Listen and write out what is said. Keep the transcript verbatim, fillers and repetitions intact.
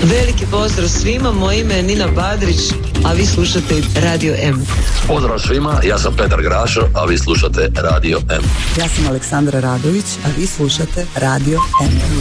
Veliki pozdrav svima, moje ime je Nina Badrić, a vi slušate Radio M. Pozdrav svima, ja sam Petar Grašo, a vi slušate Radio M. Ja sam Aleksandra Radović, a vi slušate Radio M.